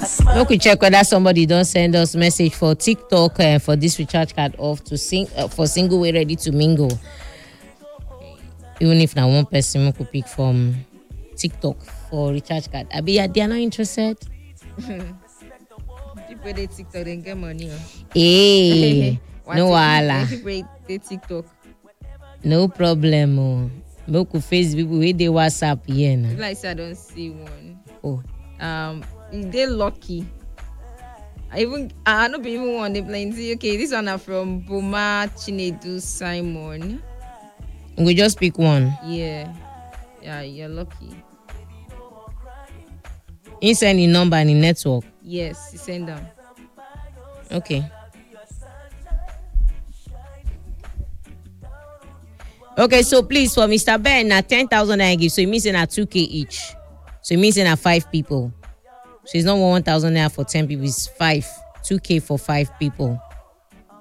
Make we check whether somebody don't send us message for TikTok for this recharge card off to sing for single way ready to mingle. Even if now one person we could pick from TikTok for recharge card. Abi, they are not interested. People they TikTok they get money. Hey, no wala. People they TikTok. No problem. Oh. Make we face people with the WhatsApp here. Nah. Like I said, I don't see one. Oh. They lucky. I don't even want the plenty. Okay, this one are from Boma Chinedu Simon. We just pick one. Yeah, you're lucky. You send the number and the network. Yes, you send them. Okay. Okay, so please for Mr. Ben, na 10,000 I give. So it means in a 2K each. So it means in a 5 people. So it's not 1,000 naira for 10 people. It's 2K for 5 people.